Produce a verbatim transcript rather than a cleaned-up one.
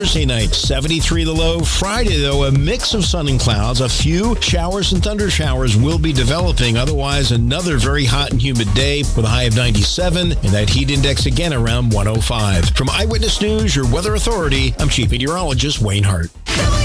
Thursday night, seventy-three the low. Friday, though, a mix of sun and clouds. A few showers and thunder showers will be developing. Otherwise, another very hot and humid day with a high of ninety-seven and that heat index again around one oh five. From Eyewitness News, your weather authority, I'm Chief Meteorologist Wayne Hart.